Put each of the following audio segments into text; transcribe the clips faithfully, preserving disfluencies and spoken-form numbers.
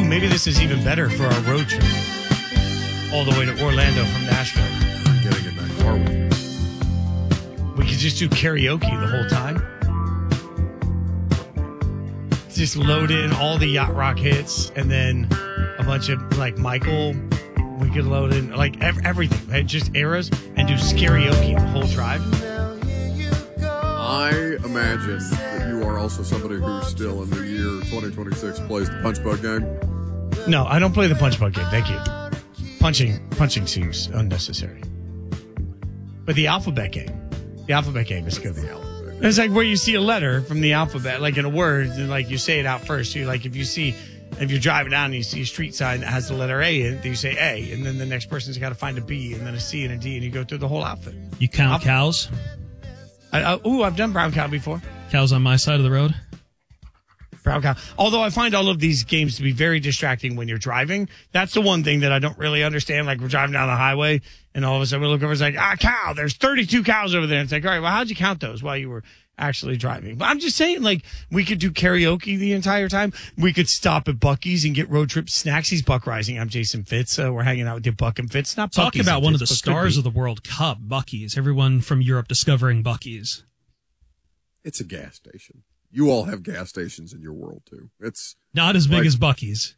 maybe this is even better for our road trip all the way to Orlando from Nashville. I'm getting in that car with you. We could just do karaoke the whole time. Just load in all the yacht rock hits and then a bunch of like Michael. We could load in like ev- everything, right? Just eras and do karaoke the whole drive. I imagine that you are also somebody who still in the year twenty twenty-six plays the punch bug game. No, I don't play the punch bug game. Thank you. Punching, punching seems unnecessary. But the alphabet game, the alphabet game is good. The alphabet. It's like where you see a letter from the alphabet, like in a word, and like you say it out first. You like if you see, if you're driving down and you see a street sign that has the letter A in it, you say A, and then the next person's got to find a B, and then a C and a D, and you go through the whole outfit. You count Alpha- cows? I, I, ooh, I've done brown cow before. Cows on my side of the road? Brown cow. Although I find all of these games to be very distracting when you're driving. That's the one thing that I don't really understand. Like we're driving down the highway, and all of a sudden we look over, it's like, ah, cow, there's thirty-two cows over there. It's like, all right, well, how'd you count those while you were actually driving? But I'm just saying, like, we could do karaoke the entire time. We could stop at Buc-ee's and get road trip snacks. He's Buck Rising. I'm Jason Fitz. Uh, we're hanging out with you, Buck and Fitz. Not Talk Buc-ee's about and one of Fitz, the but could stars be. of the World Cup, Buc-ee's. Everyone from Europe discovering Buc-ee's. It's a gas station. You all have gas stations in your world too. It's Not as big like- as Buc-ee's.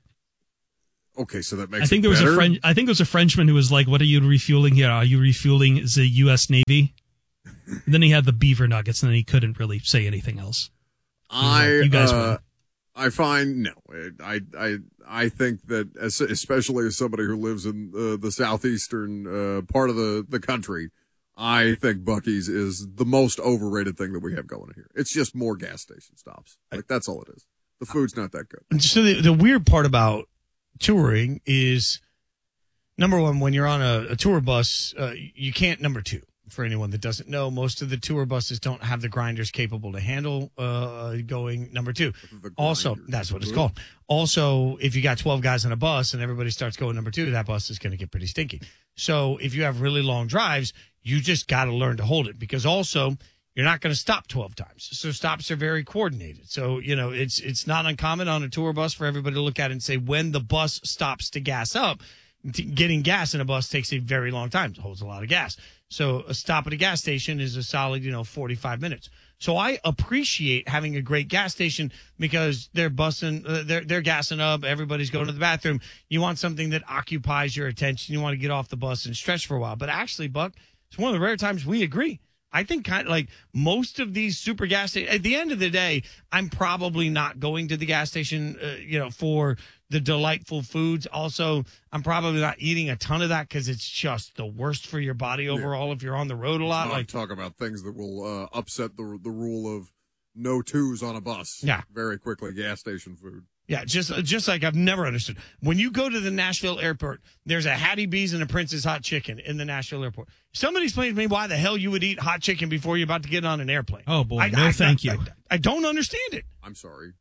okay, so that makes. I think it there was better. a French. I think there was a Frenchman who was like, "What are you refueling here? Are you refueling the U S Navy?" And then he had the beaver nuggets, and then he couldn't really say anything else. I like, you guys uh, win. I find no. I I I think that as, especially as somebody who lives in uh, the southeastern uh, part of the the country, I think Buc-ee's is the most overrated thing that we have going here. It's just more gas station stops. Like that's all it is. The food's not that good. So the, the weird part about touring is, number one, when you're on a, a tour bus, uh, you can't number two. For anyone that doesn't know, most of the tour buses don't have the grinders capable to handle uh, going number two. Also, that's what it's called. Also, if you got twelve guys on a bus and everybody starts going number two, that bus is going to get pretty stinky. So if you have really long drives, you just got to learn to hold it, because also you're not going to stop twelve times. So stops are very coordinated. So, you know, it's it's not uncommon on a tour bus for everybody to look at it and say, when the bus stops to gas up, t- getting gas in a bus takes a very long time. It holds a lot of gas. So a stop at a gas station is a solid, you know, forty-five minutes. So I appreciate having a great gas station because they're busting, uh, they're, they're gassing up. Everybody's going to the bathroom. You want something that occupies your attention. You want to get off the bus and stretch for a while. But actually, Buck, it's one of the rare times we agree. I think kind of like most of these super gas stations, at the end of the day, I'm probably not going to the gas station, uh, you know, for the delightful foods. Also, I'm probably not eating a ton of that because it's just the worst for your body overall if you're on the road a lot. Let's not Like, talk about things that will uh, upset the the rule of no twos on a bus. Yeah. Very quickly, gas station food. yeah, just just like I've never understood. When you go to the Nashville airport, there's a Hattie B's and a Prince's Hot Chicken in the Nashville airport. Somebody explain to me why the hell you would eat hot chicken before you're about to get on an airplane. Oh boy, I, no, I, thank I, you. I, I don't understand it. I'm sorry.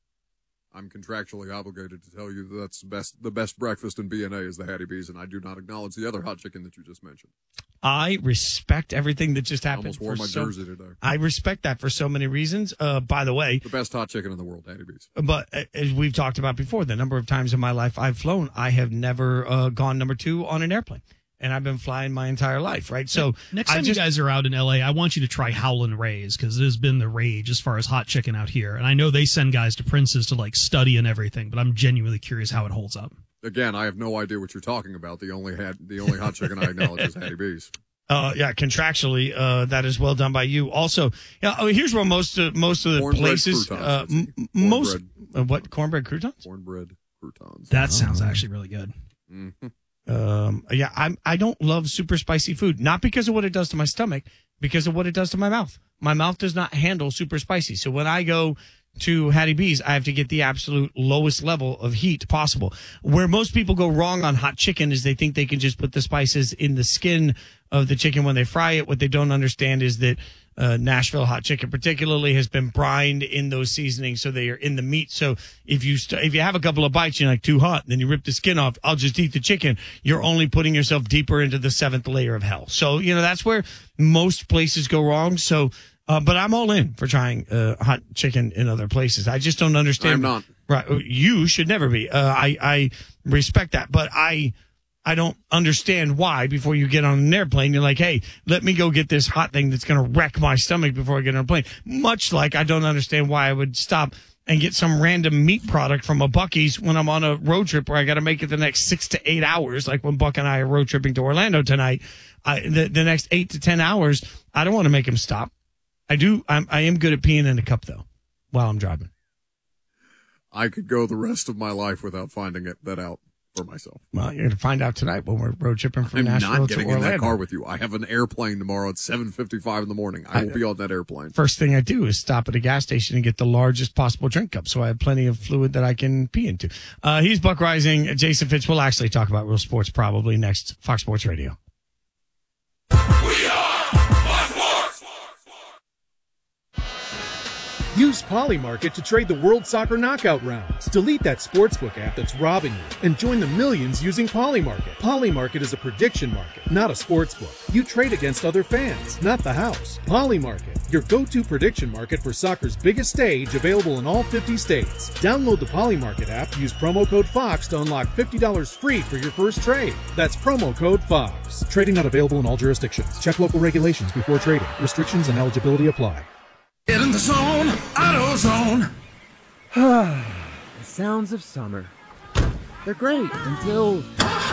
I'm contractually obligated to tell you that that's the best, the best breakfast in B N A is the Hattie B's, and I do not acknowledge the other hot chicken that you just mentioned. I respect everything that just I happened. almost wore for my so- jersey today. I respect that for so many reasons. Uh, by the way, The best hot chicken in the world, Hattie B's. but uh, as we've talked about before, the number of times in my life I've flown, I have never uh, gone number two on an airplane. And I've been flying my entire life, right? So Next I time just, you guys are out in L A, I want you to try Howlin' Ray's, because it has been the rage as far as hot chicken out here. And I know they send guys to Prince's to like study and everything, but I'm genuinely curious how it holds up. Again, I have no idea what you're talking about. The only had the only hot chicken I acknowledge is Hattie B's. Uh, yeah, contractually, uh, that is well done by you. Also, yeah, oh, here's where most of most of the Cornbread places, croutons, uh, Fitzy. m- most Cornbread. uh, what cornbread croutons? Cornbread croutons. That sounds actually really good. Mm-hmm. Um, yeah, I'm I don't love super spicy food, not because of what it does to my stomach, because of what it does to my mouth. My mouth does not handle super spicy. So when I go to Hattie B's, I have to get the absolute lowest level of heat possible. Where most people go wrong on hot chicken is they think they can just put the spices in the skin of the chicken when they fry it. What they don't understand is that uh, Nashville hot chicken particularly has been brined in those seasonings, so they are in the meat. So if you st- if you have a couple of bites, you're like too hot, then you rip the skin off. I'll just eat the chicken. You're only putting yourself deeper into the seventh layer of hell. So you know that's where most places go wrong. So. Uh, but I'm all in for trying uh, hot chicken in other places. I just don't understand. I'm not. Right. You should never be. Uh, I, I respect that, but I, I don't understand why before you get on an airplane, you're like, hey, let me go get this hot thing that's going to wreck my stomach before I get on a plane. Much like I don't understand why I would stop and get some random meat product from a Buc-ee's when I'm on a road trip where I got to make it the next six to eight hours. Like when Buck and I are road tripping to Orlando tonight, I, the, the next eight to ten hours, I don't want to make him stop. I do. I'm, I am good at peeing in a cup though while I'm driving. I could go the rest of my life without finding it, that out for myself. Well, you're going to find out tonight when we're road tripping from I'm Nashville not to getting Orlando. in that car with you. I have an airplane tomorrow at seven fifty-five in the morning. I will I, be on that airplane. First thing I do is stop at a gas station and get the largest possible drink cup, so I have plenty of fluid that I can pee into. Uh, he's Buck Rising. Jason Fitz will actually talk about real sports probably next. Fox Sports Radio. We are Fox Sports. Use Polymarket to trade the World Soccer Knockout rounds. Delete that sportsbook app that's robbing you and join the millions using Polymarket. Polymarket is a prediction market, not a sportsbook. You trade against other fans, not the house. Polymarket, your go-to prediction market for soccer's biggest stage, available in all fifty states. Download the Polymarket app, use promo code FOX to unlock fifty dollars free for your first trade. That's promo code FOX. Trading not available in all jurisdictions. Check local regulations before trading. Restrictions and eligibility apply. Get in the zone, AutoZone. The sounds of summer. They're great until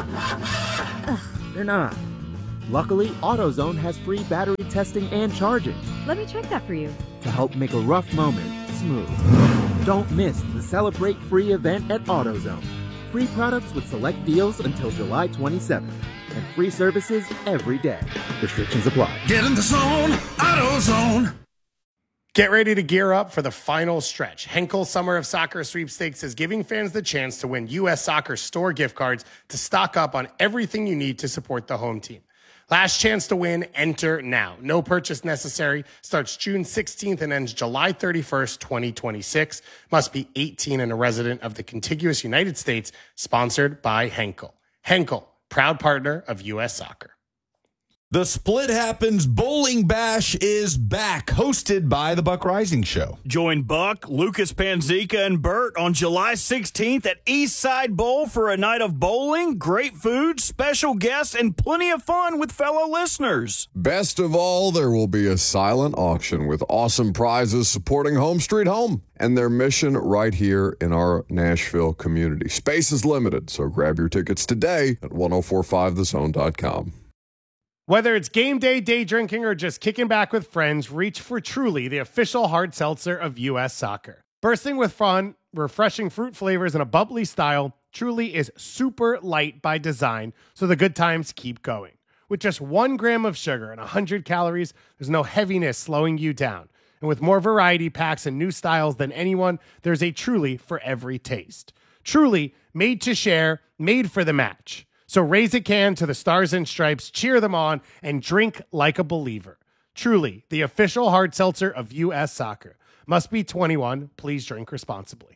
Ugh, they're not. Luckily, AutoZone has free battery testing and charging. Let me check that for you. To help make a rough moment smooth. Don't miss the Celebrate Free event at AutoZone. Free products with select deals until July twenty-seventh. And free services every day. Restrictions apply. Get in the zone, AutoZone. Get ready to gear up for the final stretch. Henkel Summer of Soccer Sweepstakes is giving fans the chance to win U S Soccer store gift cards to stock up on everything you need to support the home team. Last chance to win, enter now. No purchase necessary. Starts June sixteenth and ends July thirty-first, twenty twenty-six. Must be eighteen and a resident of the contiguous United States. Sponsored by Henkel. Henkel, proud partner of U S Soccer. The Split Happens Bowling Bash is back, hosted by the Buck Rising Show. Join Buck, Lucas Panzica, and Bert on July sixteenth at Eastside Bowl for a night of bowling, great food, special guests, and plenty of fun with fellow listeners. Best of all, there will be a silent auction with awesome prizes supporting Home Street Home and their mission right here in our Nashville community. Space is limited, so grab your tickets today at ten forty-five the zone dot com. Whether it's game day, day drinking, or just kicking back with friends, reach for Truly, the official hard seltzer of U S Soccer. Bursting with fun, refreshing fruit flavors, and a bubbly style, Truly is super light by design, so the good times keep going. With just one gram of sugar and one hundred calories, there's no heaviness slowing you down. And with more variety packs and new styles than anyone, there's a Truly for every taste. Truly, made to share, made for the match. So raise a can to the Stars and Stripes, cheer them on, and drink like a believer. Truly, the official hard seltzer of U S Soccer. Must be twenty-one. Please drink responsibly.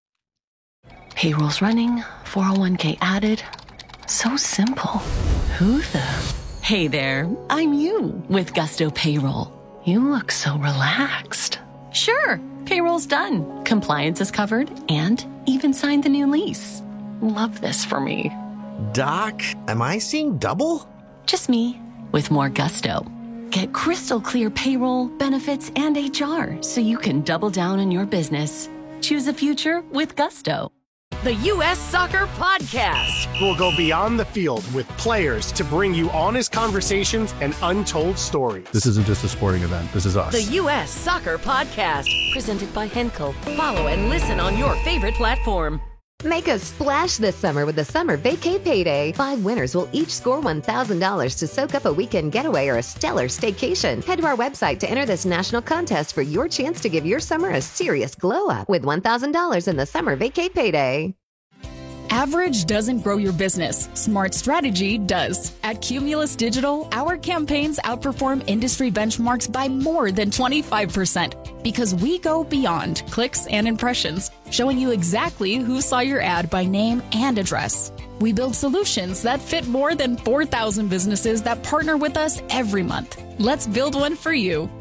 Payroll's running, four oh one k added. So simple. Who the? Hey there, I'm you with Gusto Payroll. You look so relaxed. Sure, payroll's done. Compliance is covered and even signed the new lease. Love this for me. Doc, am I seeing double? Just me, with more gusto. Get crystal clear payroll, benefits, and H R so you can double down on your business. Choose a future with gusto. The U S Soccer Podcast. We'll go beyond the field with players to bring you honest conversations and untold stories. This isn't just a sporting event. This is us. The U S Soccer Podcast. Presented by Henkel. Follow and listen on your favorite platform. Make a splash this summer with the Summer Vacay Payday. Five winners will each score one thousand dollars to soak up a weekend getaway or a stellar staycation. Head to our website to enter this national contest for your chance to give your summer a serious glow up with one thousand dollars in the Summer Vacay Payday. Average doesn't grow your business. Smart strategy does. At Cumulus Digital, our campaigns outperform industry benchmarks by more than twenty-five percent because we go beyond clicks and impressions, showing you exactly who saw your ad by name and address. We build solutions that fit more than four thousand businesses that partner with us every month. Let's build one for you.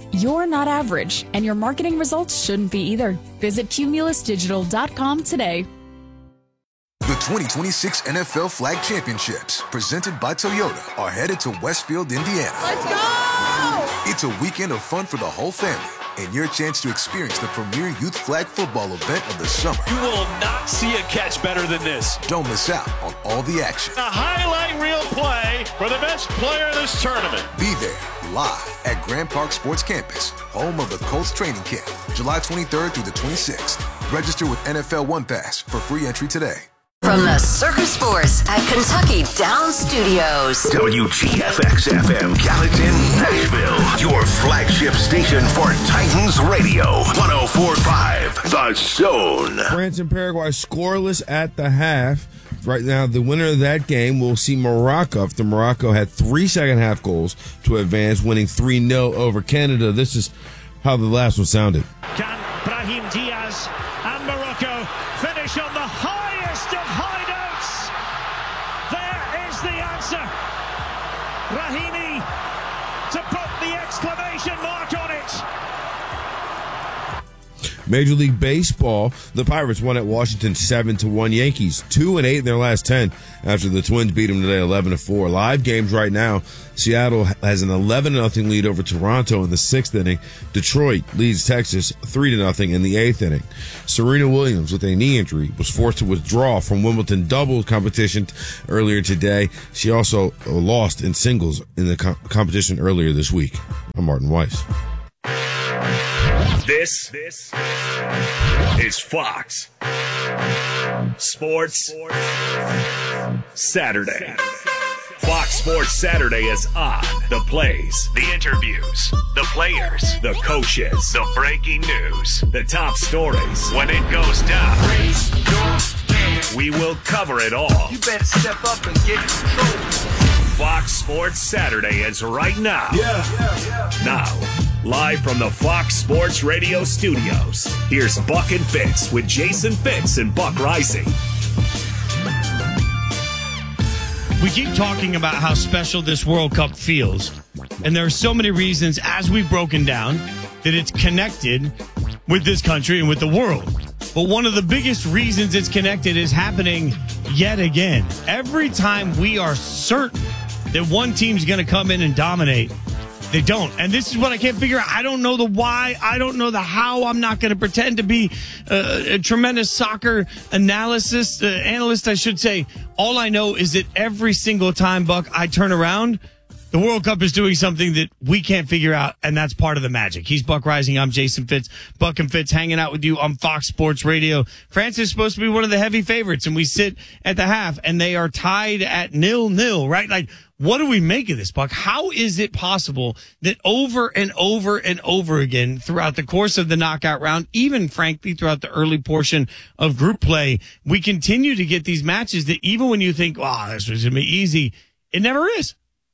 You're not average, and your marketing results shouldn't be either. Visit cumulus digital dot com today. The twenty twenty-six N F L Flag Championships, presented by Toyota, are headed to Westfield, Indiana. Let's go! It's a weekend of fun for the whole family and your chance to experience the premier youth flag football event of the summer. You will not see a catch better than this. Don't miss out on all the action. A highlight reel play for the best player of this tournament. Be there live at Grand Park Sports Campus, home of the Colts training camp, July twenty-third through the twenty-sixth. Register with N F L One Pass for free entry today. From the Circus Sports at Kentucky Downs Studios. W G F X F M Gallatin, Nashville. Your flagship station for Titans Radio. one oh four point five The Zone. France and Paraguay scoreless at the half. Right now, the winner of that game will see Morocco. After Morocco had three second half goals to advance, winning three nil over Canada. This is how the last one sounded. Can Brahim Diaz and Morocco finish on the highest of high notes? There is the answer. Rahimi to put the exclamation mark on it. Major League Baseball, the Pirates won at Washington seven to one. Yankees two and eight in their last ten after the Twins beat them today eleven to four. Live games right now. Seattle has an eleven to nothing lead over Toronto in the sixth inning. Detroit leads Texas three to nothing in the eighth inning. Serena Williams, with a knee injury, was forced to withdraw from Wimbledon doubles competition earlier today. She also lost in singles in the co- competition earlier this week. I'm Martin Weiss. This, this is Fox Sports Saturday. Fox Sports Saturday is on. The plays, the interviews, the players, the coaches, the breaking news, the top stories. When it goes down, we will cover it all. You better step up and get in control. Fox Sports Saturday is right now. Yeah, yeah, yeah. Now, live from the Fox Sports Radio studios, here's Buck and Fitz with Jason Fitz and Buck Rising. We keep talking about how special this World Cup feels, and there are so many reasons, as we've broken down, that it's connected with this country and with the world. But one of the biggest reasons it's connected is happening yet again. Every time we are certain that one team's going to come in and dominate, they don't. And this is what I can't figure out. I don't know the why. I don't know the how. I'm not going to pretend to be uh, a tremendous soccer analysis, uh, analyst, I should say. All I know is that every single time, Buck, I turn around, the World Cup is doing something that we can't figure out, and that's part of the magic. He's Buck Rising. I'm Jason Fitz. Buck and Fitz hanging out with you on Fox Sports Radio. France is supposed to be one of the heavy favorites, and we sit at the half, and they are tied at nil-nil, right? Like, what do we make of this, Buck? How is it possible that over and over and over again throughout the course of the knockout round, even frankly throughout the early portion of group play, we continue to get these matches that even when you think, wow, this was going to be easy, it never is?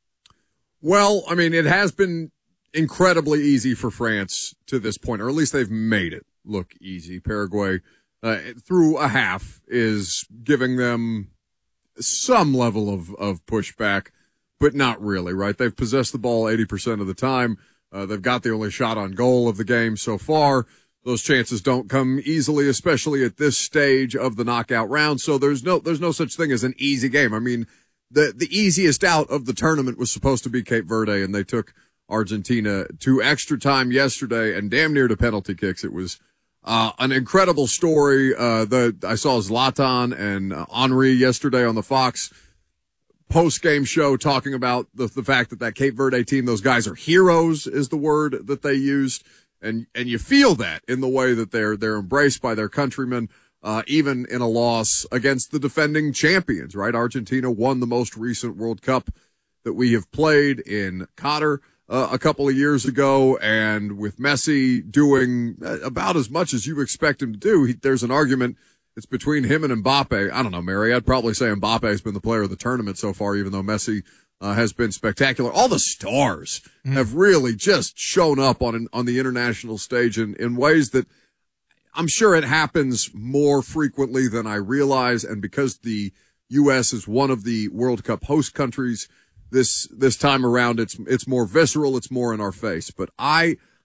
Well, I mean, it has been incredibly easy for France to this point, or at least they've made it look easy. Paraguay, uh, through a half, is giving them some level of, of pushback, but not really, right? They've possessed the ball eighty percent of the time. Uh, they've got the only shot on goal of the game so far. Those chances don't come easily, especially at this stage of the knockout round. So there's no, there's no such thing as an easy game. I mean, The the easiest out of the tournament was supposed to be Cape Verde, and they took Argentina to extra time yesterday and damn near to penalty kicks. It was uh, an incredible story. Uh, the I saw Zlatan and uh, Henry yesterday on the Fox post-game show talking about the, the fact that that Cape Verde team, those guys are heroes is the word that they used. And and you feel that in the way that they're they're embraced by their countrymen. Uh, even in a loss against the defending champions, right? Argentina won the most recent World Cup that we have played in Qatar uh, a couple of years ago. And with Messi doing about as much as you expect him to do, he, there's an argument. It's between him and Mbappe. I don't know, Mary. I'd probably say Mbappe has been the player of the tournament so far, even though Messi uh, has been spectacular. All the stars mm. have really just shown up on, on the international stage in, in ways that I'm sure it happens more frequently than I realize, and because the U S is one of the World Cup host countries this this time around, it's it's more visceral, it's more in our face. But I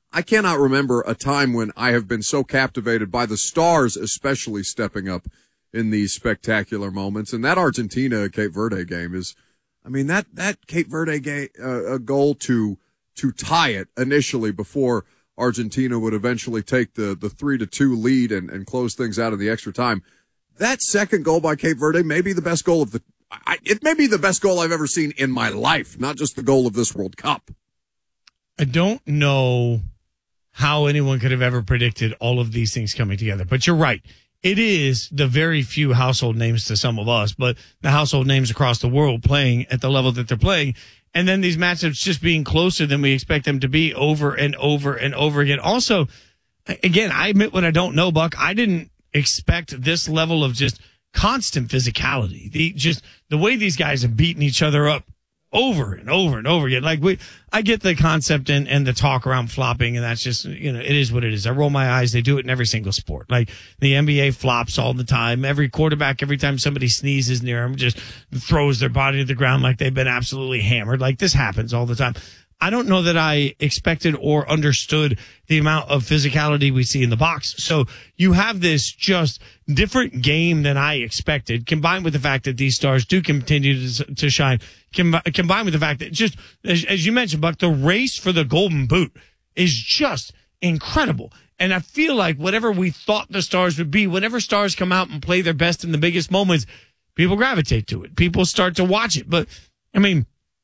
I cannot remember a time when I have been so captivated by the stars, especially stepping up in these spectacular moments. And that Argentina-Cape Verde game is, I mean, that, that Cape Verde game, uh, a goal to, to tie it initially before Argentina would eventually take the, the three to two lead and, and close things out in the extra time. That second goal by Cape Verde may be the best goal of the, I, it may be the best goal I've ever seen in my life, not just the goal of this World Cup. I don't know how anyone could have ever predicted all of these things coming together, but you're right. It is the very few household names to some of us, but the household names across the world playing at the level that they're playing. And then these matchups just being closer than we expect them to be over and over and over again. Also, again, I admit what I don't know, Buck. I didn't expect this level of just constant physicality. The just the way these guys have beaten each other up over and over and over again. Like we, I get the concept and, and the talk around flopping, and that's just, you know, it is what it is. I roll my eyes. They do it in every single sport. Like the N B A flops all the time. Every quarterback, every time somebody sneezes near them, just throws their body to the ground like they've been absolutely hammered. Like this happens all the time. I don't know that I expected or understood the amount of physicality we see in the box. So you have this just different game than I expected, combined with the fact that these stars do continue to, to shine, com- combined with the fact that just, as, as you mentioned, Buck, the race for the Golden Boot is just incredible. And I feel like whatever we thought the stars would be, whenever stars come out and play their best in the biggest moments, people gravitate to it. People start to watch it. But, I mean,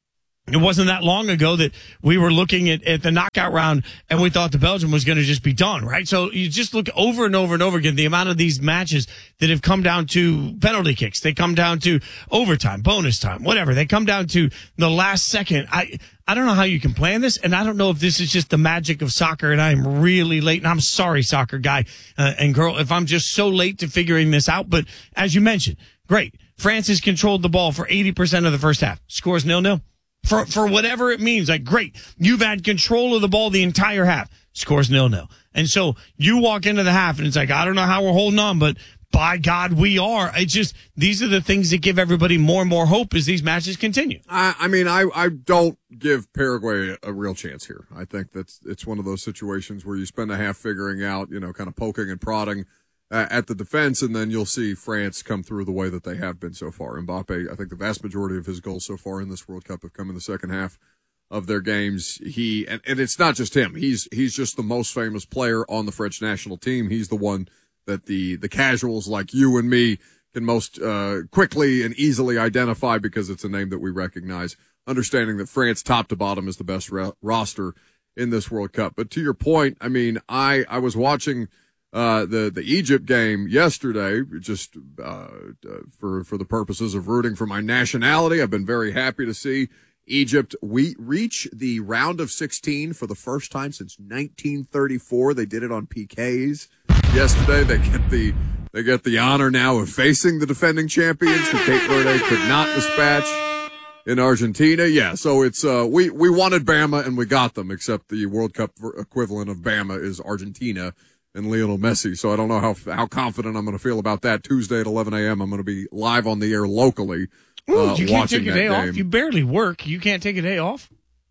it wasn't that long ago that we were looking at, at the knockout round and we thought the Belgium was going to just be done, right? So you just look over and over and over again, the amount of these matches that have come down to penalty kicks. They come down to overtime, bonus time, whatever. They come down to the last second. I, I don't know how you can plan this, and I don't know if this is just the magic of soccer, and I am really late, and I'm sorry, soccer guy uh, and girl, if I'm just so late to figuring this out. But as you mentioned, great. France has controlled the ball for eighty percent of the first half. Scores nil-nil. For, for whatever it means, like, great. You've had control of the ball the entire half. Scores nil-nil. And so you walk into the half and it's like, I don't know how we're holding on, but by God, we are. It's just, these are the things that give everybody more and more hope as these matches continue. I, I mean, I, I don't give Paraguay a, a real chance here. I think that's, it's one of those situations where you spend a half figuring out, you know, kind of poking and prodding uh, at the defense, and then you'll see France come through the way that they have been so far. Mbappe, I think the vast majority of his goals so far in this World Cup have come in the second half of their games. He, and, and it's not just him. He's, he's just the most famous player on the French national team. He's the one that the, the casuals like you and me can most, uh, quickly and easily identify because it's a name that we recognize, understanding that France top to bottom is the best re- roster in this World Cup. But to your point, I mean, I, I was watching, uh, the, the Egypt game yesterday, just, uh, for, for the purposes of rooting for my nationality. I've been very happy to see Egypt we reach the round of sixteen for the first time since nineteen thirty-four. They did it on P Ks yesterday. They get the they get the honor now of facing the defending champions, who Cape Verde could not dispatch in Argentina. Yeah, so it's uh we we wanted Bama and we got them, except the World Cup equivalent of Bama is Argentina and Lionel Messi. So I don't know how how confident I'm going to feel about that. Tuesday at eleven a.m. I'm going to be live on the air locally. Ooh, uh, you can't take a day game. off. You barely work. You can't take a day off.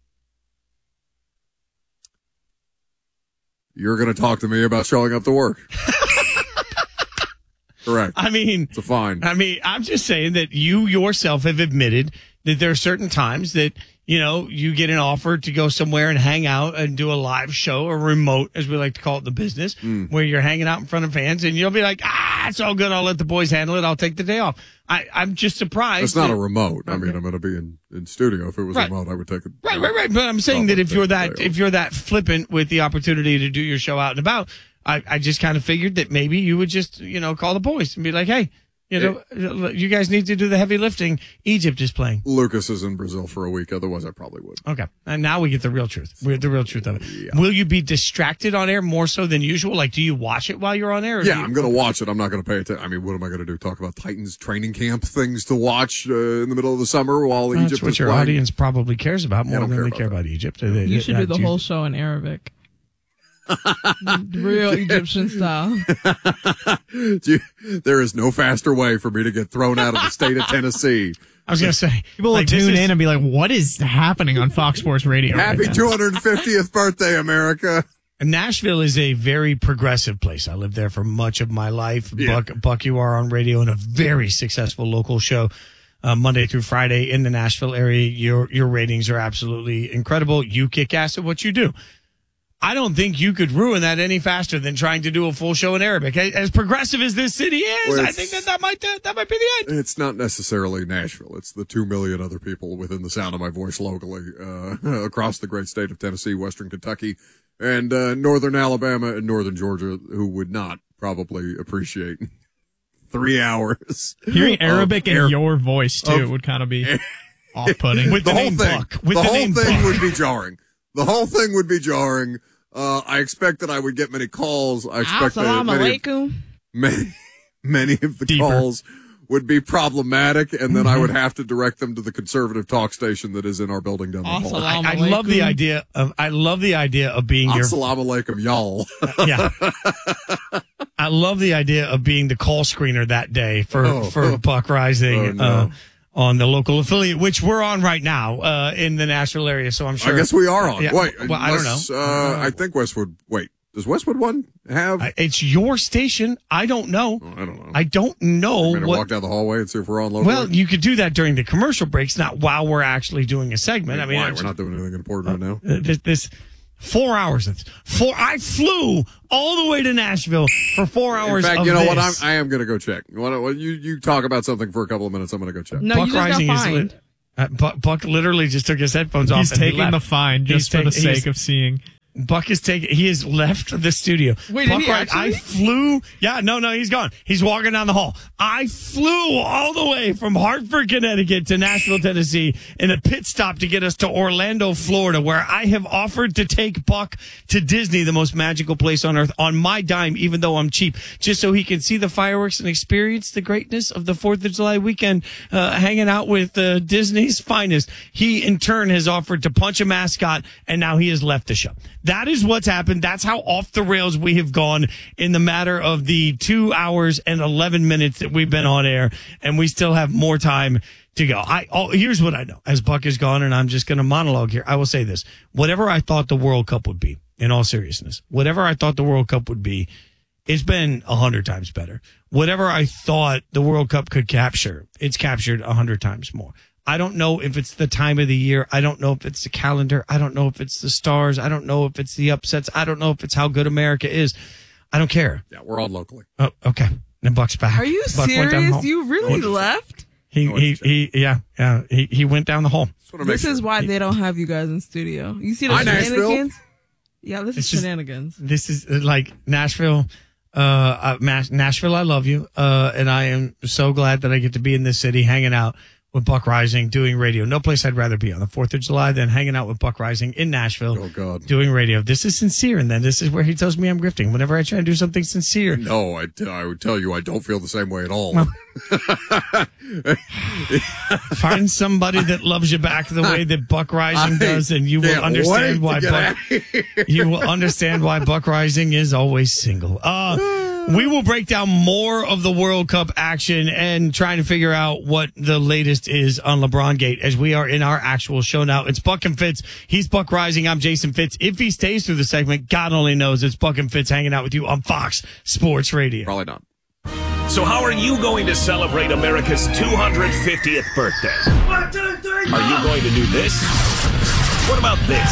You're going to talk to me about showing up to work. Correct. I mean, it's a fine. I mean, I'm just saying that you yourself have admitted that there are certain times that, you know, you get an offer to go somewhere and hang out and do a live show, or remote, as we like to call it in the business, mm. where you're hanging out in front of fans, and you'll be like, ah, it's all good. I'll let the boys handle it. I'll take the day off. I, I'm just surprised. It's not that, a remote. I mean, I'm going to be in, in studio. If it was right. remote, I would take it. Right, right, right. But I'm saying that if you're that, if you're that flippant with the opportunity to do your show out and about, I, I just kind of figured that maybe you would just, you know, call the boys and be like, hey, you know, it, you guys need to do the heavy lifting. Egypt is playing. Lucas is in Brazil for a week. Otherwise, I probably would. Okay. And now we get the real truth. We get the real truth of it. Yeah. Will you be distracted on air more so than usual? Like, do you watch it while you're on air? Or yeah, you, I'm going to watch it. I'm not going to pay attention. I mean, what am I going to do? Talk about Titans training camp things to watch uh, in the middle of the summer while well, Egypt that's what is your playing? Audience probably cares about more yeah, than care they about care that. about Egypt. Yeah. They, You should do the you, whole show in Arabic. Real Egyptian style. There is no faster way for me to get thrown out of the state of Tennessee. I was going to say. People like, will tune is, in and be like, what is happening on Fox Sports Radio? Happy right two hundred fiftieth birthday, America. Nashville is a very progressive place. I lived there for much of my life. Yeah. Buck, Buck, you are on radio in a very successful local show, uh, Monday through Friday in the Nashville area. Your your ratings are absolutely incredible. You kick ass at what you do. I don't think you could ruin that any faster than trying to do a full show in Arabic. As progressive as this city is, Well, I think that that might uh, that might be the end. It's not necessarily Nashville. It's the two million other people within the sound of my voice locally, uh, across the great state of Tennessee, Western Kentucky, and uh, Northern Alabama and Northern Georgia, who would not probably appreciate three hours. Hearing Arabic in air- your voice, too, of- would kind of be off-putting. With the, the whole name thing, Buck. With the the whole name thing Buck. would be jarring. The whole thing would be jarring. Uh, I expect that I would get many calls. I expect that Assalamu many, alaikum. many, many of the Deeper. calls would be problematic, and then I Mm-hmm. would have to direct them to the conservative talk station that is in our building down the hall. Assalamu I, I love the alaikum. idea of I love the idea of being your Assalamu alaikum, y'all. yeah. I love the idea of being the call screener that day for Oh. for Buck Rising Oh, no. uh, on the local affiliate, which we're on right now uh, in the Nashville area. So I'm sure. I guess we are on. Yeah, Wait, well, I don't know. unless, Uh, I think Westwood. Wait, does Westwood One have? I- It's your station. I don't know. Oh, I don't know. I don't know I'm gonna what. walk down the hallway and see if we're on local. Well, you could do that during the commercial breaks, not while we're actually doing a segment. I mean, why? I'm We're just- not doing anything important right now. uh, this, this four hours. Of, four. I flew all the way to Nashville for four In hours. fact, of you know what? I'm, this. I am going to go check. You, wanna- you you talk about something for a couple of minutes. I'm going to go check. No, Buck you just got Rising is fined. lit. Uh, Buck, Buck literally just took his headphones off. He's and he taking the left. fine just He's for the taking- he's- sake of seeing. Buck is taking. He has left the studio. Wait, did Buck he Ri- I actually? flew. Yeah, no, no, he's gone. He's walking down the hall. I flew all the way from Hartford, Connecticut to Nashville, Tennessee in a pit stop to get us to Orlando, Florida, where I have offered to take Buck to Disney, the most magical place on earth, on my dime, even though I'm cheap, just so he can see the fireworks and experience the greatness of the fourth of July weekend, uh, hanging out with uh, Disney's finest. He, in turn, has offered to punch a mascot, and now he has left the show. That is what's happened. That's how off the rails we have gone in the matter of the two hours and eleven minutes that we've been on air, and we still have more time to go. I oh, here's what I know. As Buck is gone, and I'm just going to monologue here, I will say this. Whatever I thought the World Cup would be, in all seriousness, whatever I thought the World Cup would be, it's been a hundred times better. Whatever I thought the World Cup could capture, it's captured a hundred times more. I don't know if it's the time of the year. I don't know if it's the calendar. I don't know if it's the stars. I don't know if it's the upsets. I don't know if it's how good America is. I don't care. Yeah, we're on locally. Oh, okay. And Buck's back. Are you Buck went down the serious? hall. You really left? He, he, he, yeah, yeah. He, he went down the hall. This is why they don't have you guys in studio. You see the Hi, Nashville. shenanigans? Yeah, this is It's just- shenanigans. This is uh, like Nashville. Uh, uh, Ma- Nashville, I love you. Uh, and I am so glad that I get to be in this city, hanging out with Buck Rising, doing radio. No place I'd rather be on the fourth of July than hanging out with Buck Rising in Nashville. Oh, God. Doing radio. This is sincere. And then this is where he tells me I'm grifting. Whenever I try to do something sincere. No, I, t- I would tell you I don't feel the same way at all. Find somebody that loves you back the way that Buck Rising I does, and you will can't understand wait why to get Buck. out of here. You will understand why Buck Rising is always single. Uh, we will break down more of the World Cup action and trying to figure out what the latest is on LeBron Gate as we are in our actual show now. It's Buck and Fitz. He's Buck Rising. I'm Jason Fitz. If he stays through the segment, God only knows. It's Buck and Fitz hanging out with you on Fox Sports Radio. Probably not. So how are you going to celebrate America's two hundred fiftieth birthday? One, two, three, Are you going to do this? What about this?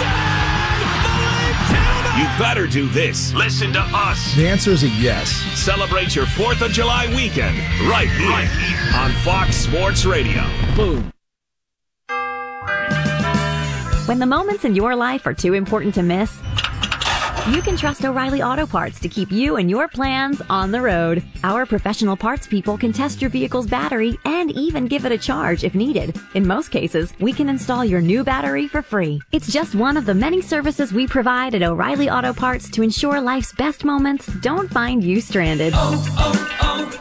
You better do this. Listen to us. The answer is a yes. Celebrate your fourth of July weekend right here, right here. on Fox Sports Radio. Boom. When the moments in your life are too important to miss, you can trust O'Reilly Auto Parts to keep you and your plans on the road. Our professional parts people can test your vehicle's battery and even give it a charge if needed. In most cases, we can install your new battery for free. It's just one of the many services we provide at O'Reilly Auto Parts to ensure life's best moments don't find you stranded. oh,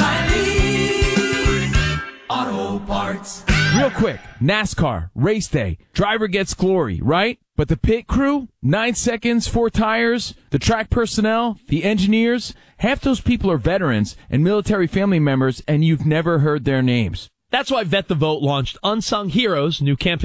oh, O'Reilly Auto Parts. Real quick, NASCAR, race day, driver gets glory, right? But the pit crew, nine seconds, four tires, the track personnel, the engineers, half those people are veterans and military family members, and you've never heard their names. That's why Vet the Vote launched Unsung Heroes' new campaign.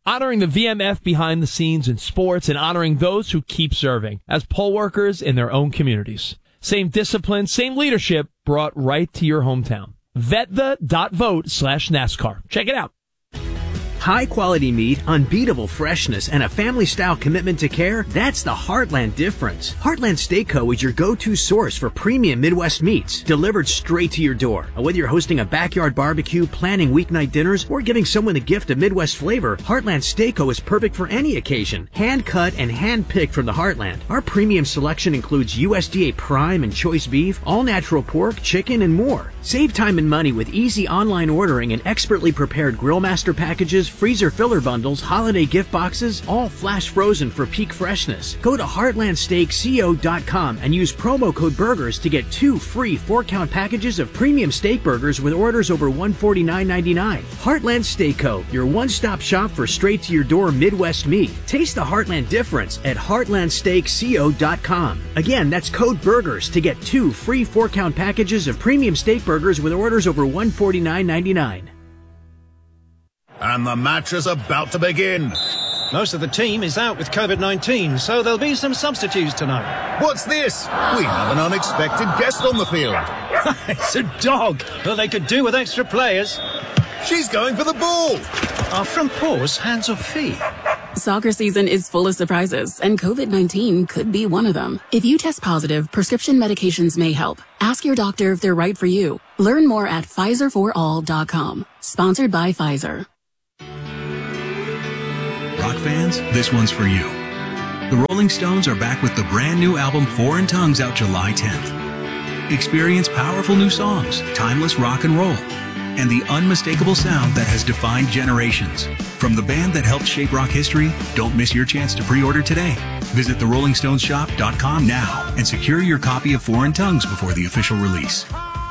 honoring the V M F behind the scenes in sports and honoring those who keep serving as poll workers in their own communities. Same discipline, same leadership brought right to your hometown. Vetha.vote slash NASCAR. Check it out. High quality meat, unbeatable freshness, and a family style commitment to care, that's the Heartland difference. Heartland Steak Co. is your go-to source for premium Midwest meats, delivered straight to your door. Whether you're hosting a backyard barbecue, planning weeknight dinners, or giving someone the gift of Midwest flavor, Heartland Steak Co. is perfect for any occasion. Hand cut and hand picked from the Heartland. Our premium selection includes U S D A prime and choice beef, all natural pork, chicken, and more. Save time and money with easy online ordering and expertly prepared Grillmaster packages, freezer filler bundles, holiday gift boxes, all flash frozen for peak freshness. Go to heartland steak co dot com and use promo code BURGERS to get two free four-count packages of premium steak burgers with orders over one hundred forty-nine ninety-nine. Heartland Steak Co., your one-stop shop for straight-to-your-door Midwest meat. Taste the Heartland difference at heartland steak co dot com. Again, that's code BURGERS to get two free four-count packages of premium steak burgers with orders over one hundred forty-nine ninety-nine. And the match is about to begin. Most of the team is out with COVID nineteen, so there'll be some substitutes tonight. What's this? We have an unexpected guest on the field. It's a dog. Well, they could do with extra players. She's going for the ball. Are front paws hands or feet? Soccer season is full of surprises, and COVID nineteen could be one of them. If you test positive, prescription medications may help. Ask your doctor if they're right for you. Learn more at Pfizer for all dot com. Sponsored by Pfizer. Rock fans, this one's for you. The Rolling Stones are back with the brand new album Foreign Tongues out July tenth. Experience powerful new songs, timeless rock and roll, and the unmistakable sound that has defined generations. From the band that helped shape rock history, don't miss your chance to pre-order today. Visit the rolling stones shop dot com now and secure your copy of Foreign Tongues before the official release.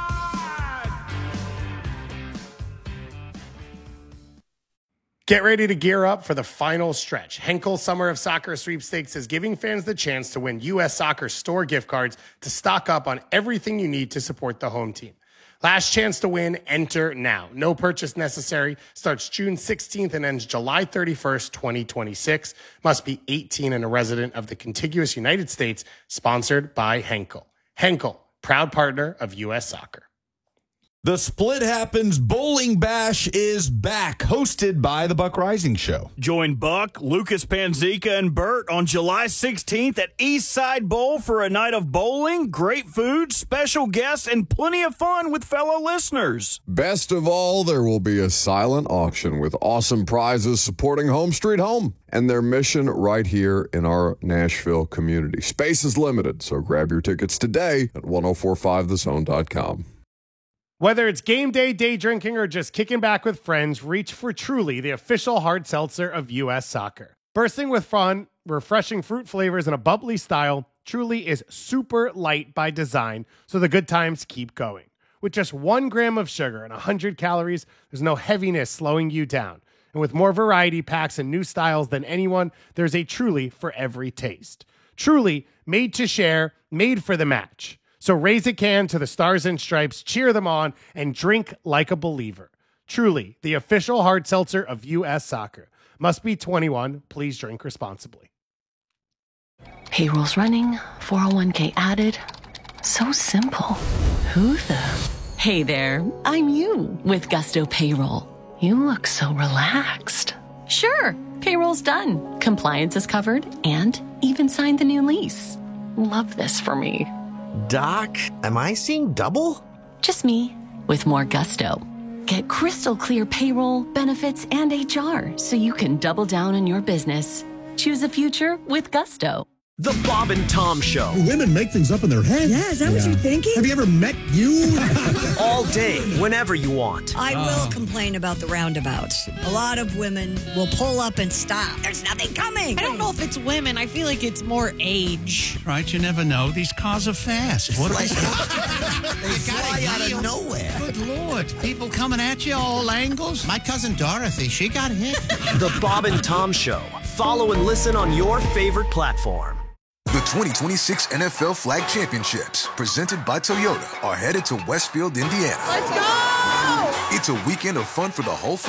Get ready to gear up for the final stretch. Henkel Summer of Soccer Sweepstakes is giving fans the chance to win U S Soccer store gift cards to stock up on everything you need to support the home team. Last chance to win, enter now. No purchase necessary. Starts June sixteenth and ends July thirty-first, twenty twenty-six. Must be eighteen and a resident of the contiguous United States. Sponsored by Henkel. Henkel, proud partner of U S Soccer. The Split Happens Bowling Bash is back, hosted by the Buck Rising Show. Join Buck, Lucas Panzica, and Bert on July sixteenth at Eastside Bowl for a night of bowling, great food, special guests, and plenty of fun with fellow listeners. Best of all, there will be a silent auction with awesome prizes supporting Home Street Home and their mission right here in our Nashville community. Space is limited, so grab your tickets today at ten forty-five the zone dot com. Whether it's game day, day drinking, or just kicking back with friends, reach for Truly, the official hard seltzer of U S Soccer. Bursting with fun, refreshing fruit flavors, and a bubbly style, Truly is super light by design, so the good times keep going. With just one gram of sugar and one hundred calories, there's no heaviness slowing you down. And with more variety packs and new styles than anyone, there's a Truly for every taste. Truly, made to share, made for the match. So raise a can to the Stars and Stripes, cheer them on, and drink like a believer. Truly, the official hard seltzer of U S Soccer. Must be twenty-one. Please drink responsibly. Payroll's running, four oh one k added. So simple. Who the? Hey there, I'm you with Gusto Payroll. You look so relaxed. Sure, payroll's done. Compliance is covered and even signed the new lease. Love this for me. Doc, am I seeing double? Just me, with more gusto. Get crystal clear payroll, benefits, and H R so you can double down on your business. Choose a future with gusto. The Bob and Tom Show. Women make things up in their head. Yeah, is that yeah. what you're thinking? Have you ever met you? All day, whenever you want. I uh. will complain about the roundabouts. A lot of women will pull up and stop. There's nothing coming. I don't know if it's women. I feel like it's more age. Right, you never know. These cars are fast. What are they? They fly out of nowhere. Good Lord. People coming at you all angles. My cousin Dorothy, she got hit. The Bob and Tom Show. Follow and listen on your favorite platform. The twenty twenty-six N F L Flag Championships, presented by Toyota, are headed to Westfield, Indiana. Let's go! It's a weekend of fun for the whole family.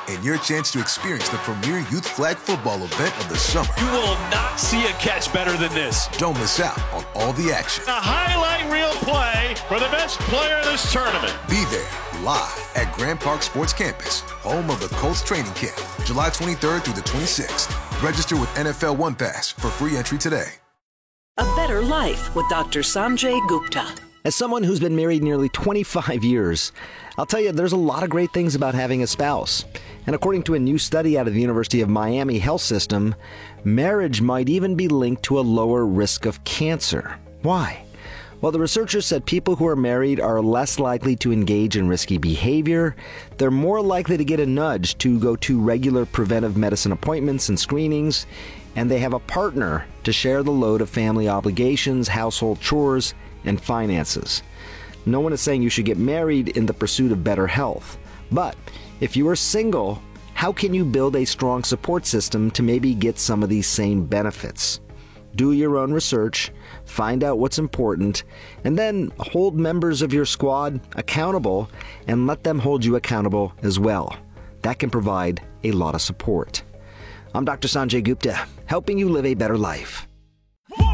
and your chance to experience the premier youth flag football event of the summer. You will not see a catch better than this. Don't miss out on all the action. A highlight reel play for the best player in this tournament. Be there live at Grand Park Sports Campus, home of the Colts training camp, July twenty-third through the twenty-sixth. Register with N F L One Pass for free entry today. A better life with Doctor Sanjay Gupta. As someone who's been married nearly twenty-five years, I'll tell you there's a lot of great things about having a spouse. And according to a new study out of the University of Miami Health System, marriage might even be linked to a lower risk of cancer. Why? Well, the researchers said people who are married are less likely to engage in risky behavior, they're more likely to get a nudge to go to regular preventive medicine appointments and screenings, and they have a partner to share the load of family obligations, household chores, and finances. No one is saying you should get married in the pursuit of better health. But if you are single, how can you build a strong support system to maybe get some of these same benefits? Do your own research, find out what's important, and then hold members of your squad accountable and let them hold you accountable as well. That can provide a lot of support. I'm Doctor Sanjay Gupta, helping you live a better life.